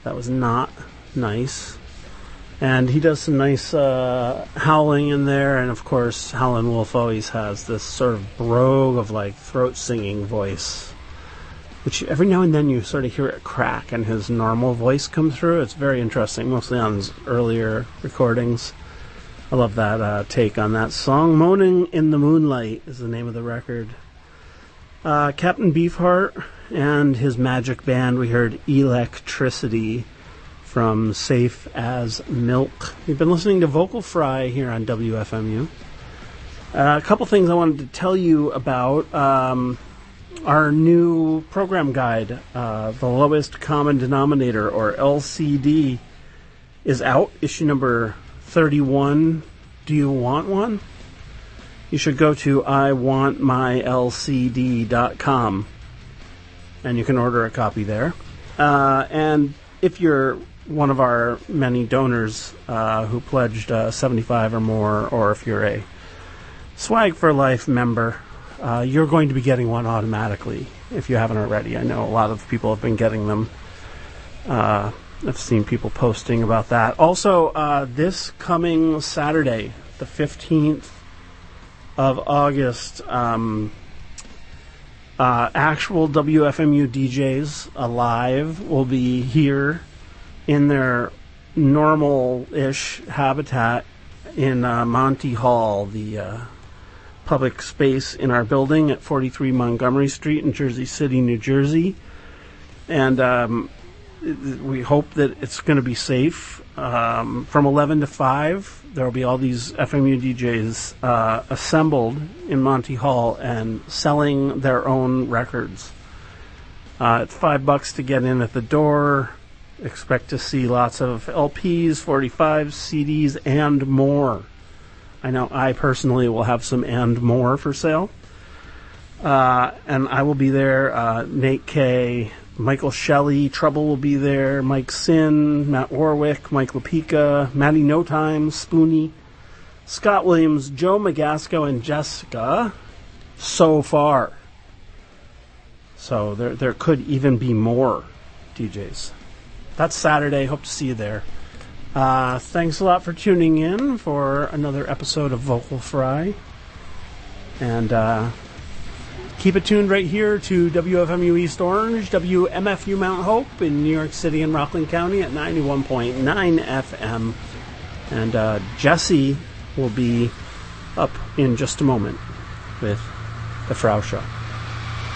That was not nice. And he does some nice howling in there, and of course Howlin' Wolf always has this sort of brogue of like throat singing voice, which every now and then you sort of hear it crack and his normal voice come through. It's very interesting, mostly on his earlier recordings. I love that take on that song. Moaning in the Moonlight is the name of the record. Captain Beefheart and his magic band, we heard Electricity from Safe as Milk. We've been listening to Vocal Fry here on WFMU. A couple things I wanted to tell you about. Our new program guide, The Lowest Common Denominator, or LCD, is out. Issue number 31. Do you want one? You should go to iwantmylcd.com and you can order a copy there. And if you're one of our many donors who pledged $75 or more, or if you're a Swag for Life member, you're going to be getting one automatically if you haven't already. I know a lot of people have been getting them. I've seen people posting about that. Also, this coming Saturday, the 15th of August, actual WFMU DJs alive will be here in their normal-ish habitat in Monty Hall, the public space in our building at 43 Montgomery Street in Jersey City, New Jersey. And we hope that it's going to be safe. From 11 to 5, there will be all these FMU DJs assembled in Monty Hall and selling their own records. It's $5 to get in at the door. Expect to see lots of LPs, 45s, CDs, and more. I know I personally will have some and more for sale. And I will be there. Nate K, Michael Shelley, Trouble will be there. Mike Sin, Matt Warwick, Mike Lepica, Matty No Time, Spoonie, Scott Williams, Joe Magasco, and Jessica. So far. So there could even be more DJs. That's Saturday. Hope to see you there. Thanks a lot for tuning in for another episode of Vocal Fry. And keep it tuned right here to WFMU East Orange, WMFU Mount Hope in New York City and Rockland County at 91.9 FM. And Jesse will be up in just a moment with the Frau Show.